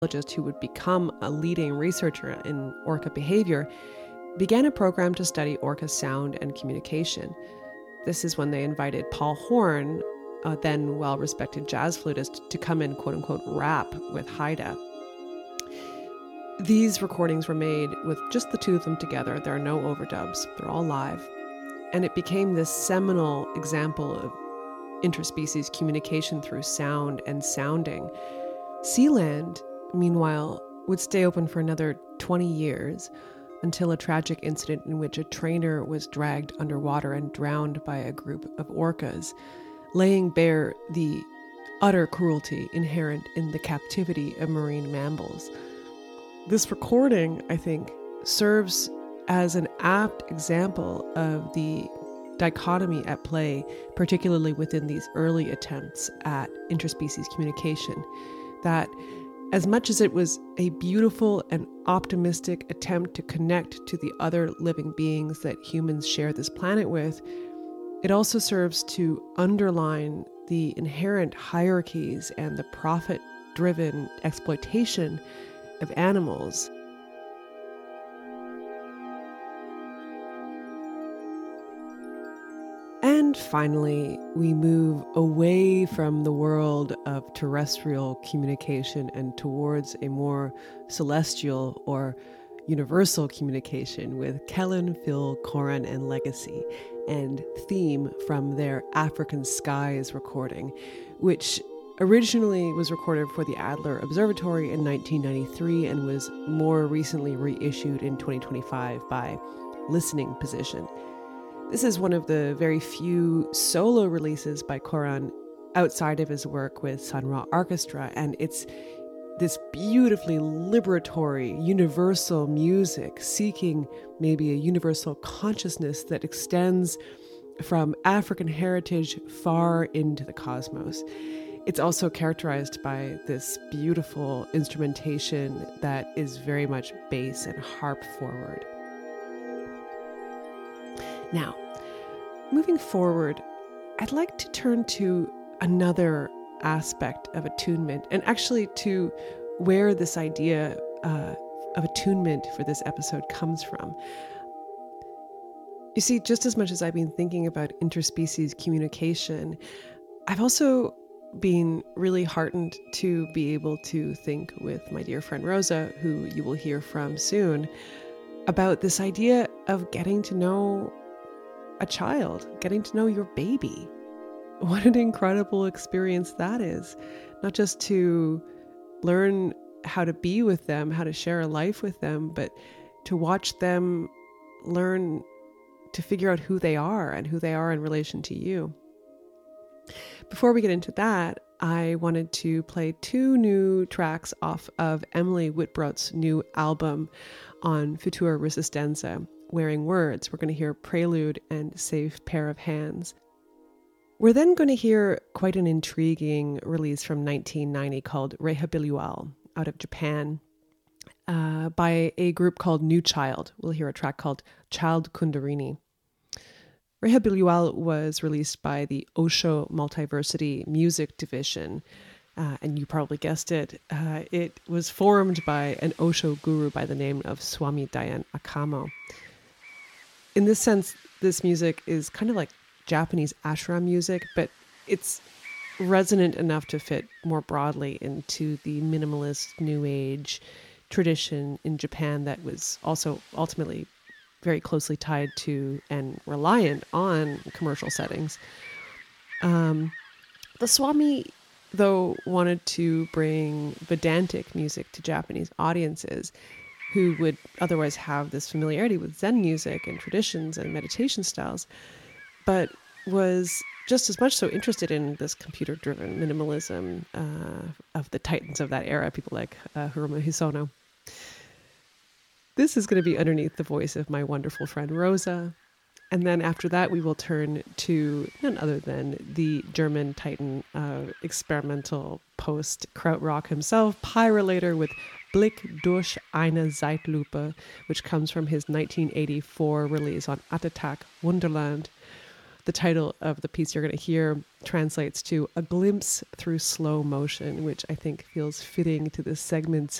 who would become a leading researcher in orca behavior, began a program to study orca sound and communication. This is when they invited Paul Horn, a then well-respected jazz flutist, to come and quote-unquote rap with Haida. These recordings were made with just the two of them together. There are no overdubs. They're all live. And it became this seminal example of interspecies communication through sound and sounding. Sealand, meanwhile, would stay open for another 20 years until a tragic incident in which a trainer was dragged underwater and drowned by a group of orcas, laying bare the utter cruelty inherent in the captivity of marine mammals. This recording, I think, serves as an apt example of the dichotomy at play, particularly within these early attempts at interspecies communication, that as much as it was a beautiful and optimistic attempt to connect to the other living beings that humans share this planet with, it also serves to underline the inherent hierarchies and the profit-driven exploitation of animals. And finally, we move away from the world of terrestrial communication and towards a more celestial or universal communication with Kellen, Phil, Coran, and Legacy, and Theme from their African Skies recording, which originally was recorded for the Adler Observatory in 1993 and was more recently reissued in 2025 by Listening Position. This is one of the very few solo releases by Coran outside of his work with Sun Ra Orchestra, and it's this beautifully liberatory, universal music seeking maybe a universal consciousness that extends from African heritage far into the cosmos. It's also characterized by this beautiful instrumentation that is very much bass and harp forward. Now, moving forward, I'd like to turn to another aspect of attunement, and actually to where this idea of attunement for this episode comes from. You see, just as much as I've been thinking about interspecies communication, I've also been really heartened to be able to think with my dear friend Rosa, who you will hear from soon, about this idea of getting to know a child, getting to know your baby. What an incredible experience that is. Not just to learn how to be with them, how to share a life with them, but to watch them learn to figure out who they are and who they are in relation to you. Before we get into that, I wanted to play two new tracks off of Emily Whitbroad's new album on Futura Resistenza, Wearing Words. We're going to hear Prelude and Safe Pair of Hands. We're then going to hear quite an intriguing release from 1990 called Rehabiliual out of Japan by a group called New Child. We'll hear a track called Child Kundarini. Rehabiliual was released by the Osho Multiversity Music Division, and you probably guessed it. It was formed by an Osho guru by the name of Swami Dayan Akamo. In this sense, this music is kind of like Japanese ashram music, but it's resonant enough to fit more broadly into the minimalist New Age tradition in Japan that was also ultimately very closely tied to and reliant on commercial settings. The Swami, though, wanted to bring Vedantic music to Japanese audiences who would otherwise have this familiarity with Zen music and traditions and meditation styles, but was just as much so interested in this computer-driven minimalism of the titans of that era, people like Hiromu Hisono. This is going to be underneath the voice of my wonderful friend Rosa. And then after that, we will turn to none other than the German titan experimental post-krautrock himself, Pyrolator, with Blick durch eine Zeitlupe, which comes from his 1984 release on Attack Wunderland. The title of the piece you're going to hear translates to A Glimpse Through Slow Motion, which I think feels fitting to this segment's